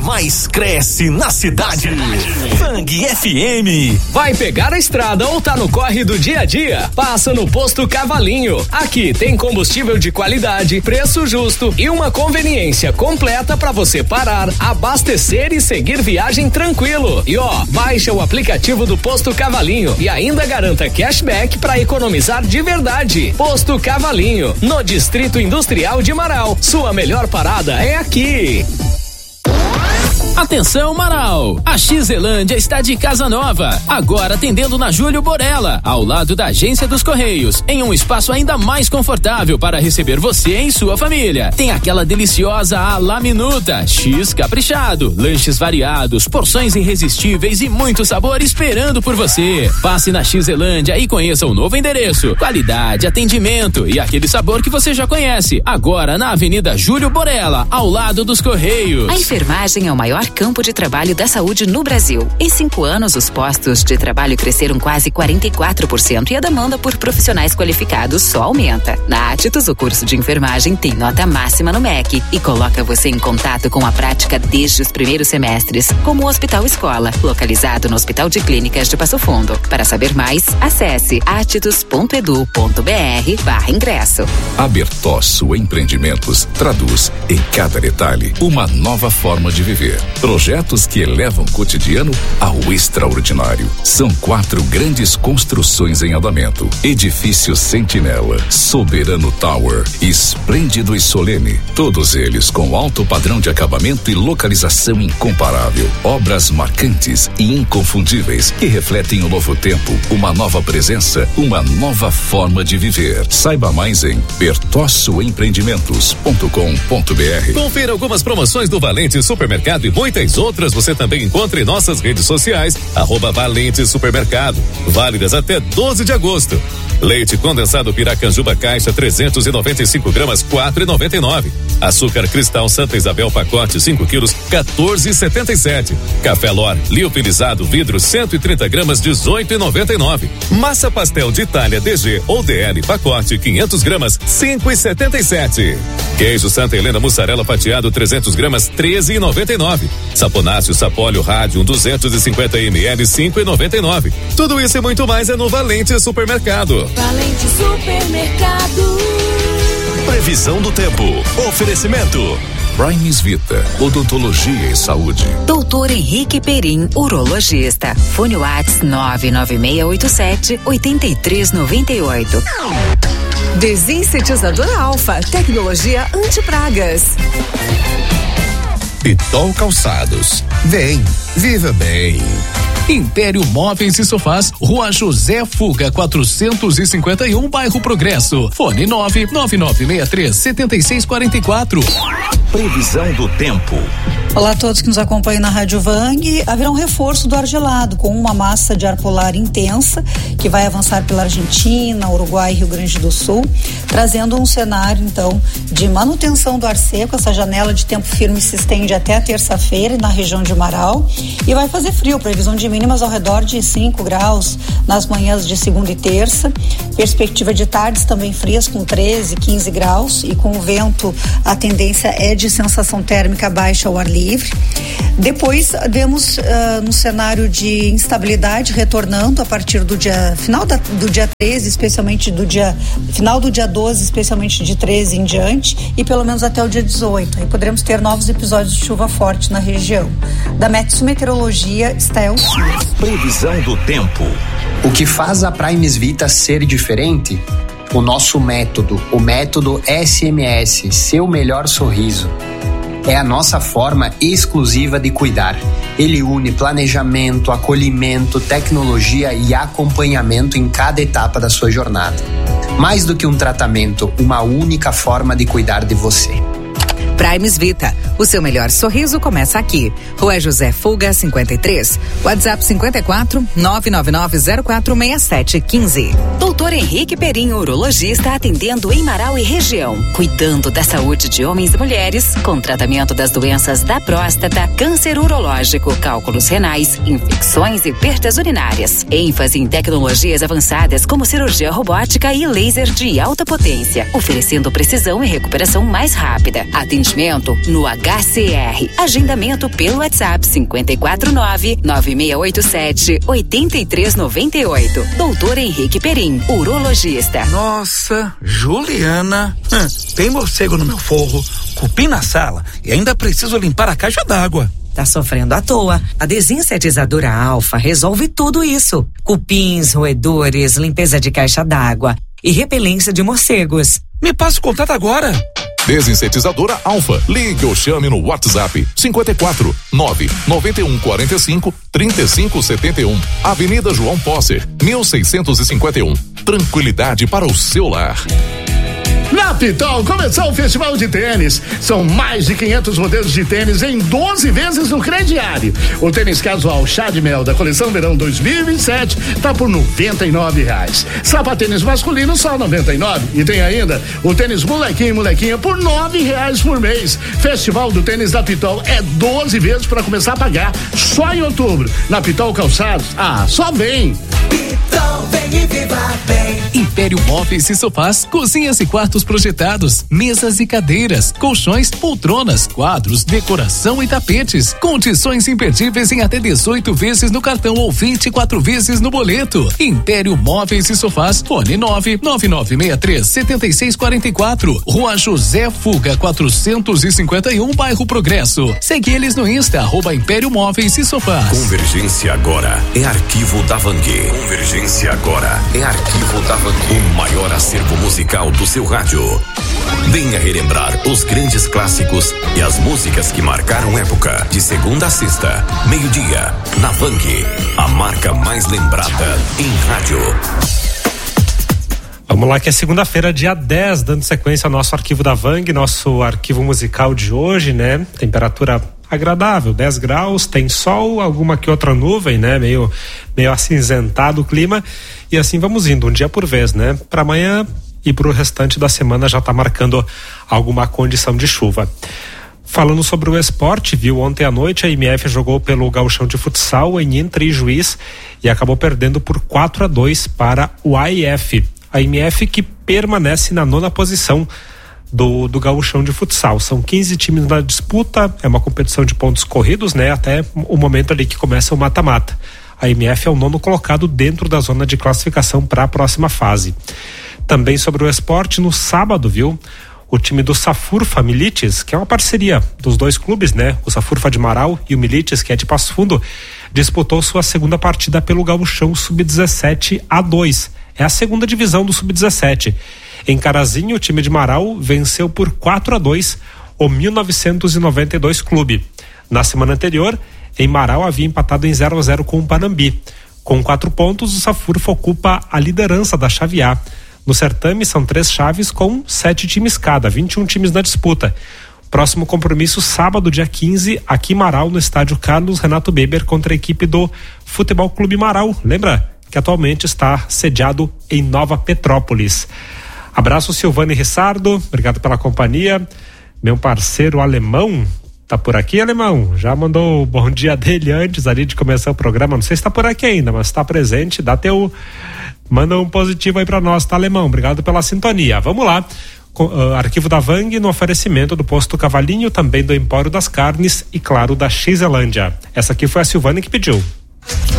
mais cresce na cidade. Fang FM. Vai pegar a estrada ou tá no corre do dia a dia? Passa no Posto Cavalinho. Aqui tem combustível de qualidade, preço justo e uma conveniência completa para você parar, abastecer e seguir viagem tranquilo. E baixa o aplicativo do Posto Cavalinho e ainda garanta cashback para economizar de verdade. Posto Cavalinho, no Distrito Industrial de Marau. Sua melhor parada é aqui. Atenção, Marau! A Xelândia está de casa nova, agora atendendo na Júlio Borella, ao lado da Agência dos Correios, em um espaço ainda mais confortável para receber você e sua família. Tem aquela deliciosa à la minuta, X caprichado, lanches variados, porções irresistíveis e muito sabor esperando por você. Passe na Xelândia e conheça o novo endereço, qualidade, atendimento e aquele sabor que você já conhece, agora na Avenida Júlio Borella, ao lado dos Correios. A enfermagem é o maior campo de trabalho da saúde no Brasil. Em 5 anos, os postos de trabalho cresceram quase 44% e a demanda por profissionais qualificados só aumenta. Na Atitus, o curso de enfermagem tem nota máxima no MEC e coloca você em contato com a prática desde os primeiros semestres, como o Hospital Escola, localizado no Hospital de Clínicas de Passo Fundo. Para saber mais, acesse atitus.edu.br/ingresso. A Bertosso Empreendimentos traduz em cada detalhe uma nova forma de viver. Projetos que elevam o cotidiano ao extraordinário. São 4 grandes construções em andamento. Edifício Sentinela, Soberano Tower, Esplêndido e Solene. Todos eles com alto padrão de acabamento e localização incomparável. Obras marcantes e inconfundíveis que refletem o novo tempo, uma nova presença, uma nova forma de viver. Saiba mais em bertossoempreendimentos.com.br. Confira algumas promoções do Valente Supermercado e muitas outras você também encontra em nossas redes sociais, @Valente Supermercado, válidas até 12 de agosto. Leite condensado Piracanjuba Caixa 395 gramas, 4,99. Açúcar Cristal Santa Isabel pacote 5 quilos, 14,77. Café Lor liofilizado vidro 130 gramas, 18,99. Massa pastel de Itália DG ou DL pacote 500 gramas, 5,77. Queijo Santa Helena mussarela fatiado 300 gramas, 13,99. Saponáceo Sapólio Rádio 250 ml, 5,99. Tudo isso e muito mais é no Valente Supermercado. Valente Supermercado. Previsão do tempo. Oferecimento Primes Vita, odontologia e saúde. Doutor Henrique Perim, urologista. Fone Whats 99687-8398. Desinsetizador Alfa, tecnologia anti-pragas. Pitol Calçados. Vem, viva bem. Império Móveis e Sofás, Rua José Fuga 451, Bairro Progresso. Fone 99963-7644. Previsão do tempo. Olá a todos que nos acompanham na Rádio Vang. Haverá um reforço do ar gelado com uma massa de ar polar intensa que vai avançar pela Argentina, Uruguai e Rio Grande do Sul, trazendo um cenário então de manutenção do ar seco. Essa janela de tempo firme se estende até a terça-feira na região de Marau e vai fazer frio. Previsão de mínimas ao redor de 5 graus nas manhãs de segunda e terça. Perspectiva de tardes também frias com 13, 15 graus e com o vento a tendência é de sensação térmica baixa ao ar livre. Depois vemos no cenário de instabilidade retornando a partir do dia final do dia 13, especialmente do dia final do dia 12, especialmente de 13 em diante e pelo menos até o dia 18. Aí poderemos ter novos episódios de chuva forte na região. Da Metsu Meteorologia, Stael Silva. Previsão do tempo. O que faz a Primes Vita ser diferente? O nosso método, o método SMS, seu melhor sorriso. É a nossa forma exclusiva de cuidar. Ele une planejamento, acolhimento, tecnologia e acompanhamento em cada etapa da sua jornada. Mais do que um tratamento, uma única forma de cuidar de você. Primes Vita, o seu melhor sorriso começa aqui. Rua José Fuga 53, WhatsApp 54 999046715. Doutor Henrique Perim, urologista, atendendo em Marau e região, cuidando da saúde de homens e mulheres, com tratamento das doenças da próstata, câncer urológico, cálculos renais, infecções e perdas urinárias. ênfase em tecnologias avançadas como cirurgia robótica e laser de alta potência, oferecendo precisão e recuperação mais rápida. Atendimento atendimento no HCR. Agendamento pelo WhatsApp 549-9687-8398. Doutor Henrique Perim, urologista. Nossa, Juliana, tem morcego no meu forro, cupim na sala e ainda preciso limpar a caixa d'água. Tá sofrendo à toa. A Desinsetizadora Alfa resolve tudo isso. Cupins, roedores, limpeza de caixa d'água e repelência de morcegos. Me passa o contato agora. Desinsetizadora Alfa. Ligue ou chame no WhatsApp 54 991 45 35 71. Avenida João Posser, 1651. Tranquilidade para o seu lar. Na Pitol começou o Festival de Tênis. São mais de 500 modelos de tênis em 12 vezes no crediário. O tênis casual Chá de Mel da coleção Verão 2027 tá por R$99. Sapatênis masculino só R$99. E tem ainda o tênis molequinho e molequinha por R$9 por mês. Festival do Tênis da Pitol é 12 vezes para começar a pagar só em outubro. Na Pitol Calçados, só vem. Pitol, vem e viva bem. Império Móveis e Sofás, cozinhas e quartos projetados, mesas e cadeiras, colchões, poltronas, quadros, decoração e tapetes. Condições imperdíveis em até 18 vezes no cartão ou 24 vezes no boleto. Império Móveis e Sofás, fone 99963-7644. Rua José Fuga 451, bairro Progresso. Segue eles no Insta, @Império Móveis e Sofás. Convergência agora é arquivo da Vang. Convergência agora é arquivo da Vang. O maior acervo musical do seu rádio. Venha relembrar os grandes clássicos e as músicas que marcaram época. De segunda a sexta, meio-dia, na Vang, a marca mais lembrada em rádio. Vamos lá, que é segunda-feira, dia 10, dando sequência ao nosso arquivo da Vang, nosso arquivo musical de hoje, né? Temperatura agradável, 10 graus, tem sol, alguma que outra nuvem, né? Meio acinzentado o clima, e assim vamos indo, um dia por vez, né? Para amanhã e pro restante da semana já tá marcando alguma condição de chuva. Falando sobre o esporte, viu, ontem à noite a MF jogou pelo Gauchão de Futsal em Intra e Juiz e acabou perdendo por 4-2 para o AIF. A MF que permanece na 9ª posição do Gauchão de Futsal. São 15 times na disputa, é uma competição de pontos corridos, né? Até o momento ali que começa o mata-mata. A MF é o 9º colocado dentro da zona de classificação para a próxima fase. Também sobre o esporte, no sábado, viu? O time do Safurfa Milites, que é uma parceria dos dois clubes, né? O Safurfa de Marau e o Milites, que é de Passo Fundo, disputou sua segunda partida pelo Gauchão Sub-17 A2. É a segunda divisão do Sub-17. Em Carazinho, o time de Marau venceu por 4-2 o 1992 Clube. Na semana anterior, em Marau havia empatado em 0-0 com o Panambi. Com 4 pontos, o Safurfa ocupa a liderança da chave A. No certame são 3 chaves com 7 times cada, 21 times na disputa. Próximo compromisso, sábado, dia 15, aqui em Marau, no estádio Carlos Renato Beber, contra a equipe do Futebol Clube Marau. Lembra que atualmente está sediado em Nova Petrópolis. Abraço, Silvane Rissardo, obrigado pela companhia. Meu parceiro alemão, tá por aqui, alemão? Já mandou o bom dia dele antes ali de começar o programa, não sei se tá por aqui ainda, mas tá presente, manda um positivo aí pra nós, tá, alemão? Obrigado pela sintonia. Vamos lá. Arquivo da Vang no oferecimento do Posto Cavalinho, também do Empório das Carnes e, claro, da Xelândia. Essa aqui foi a Silvana que pediu.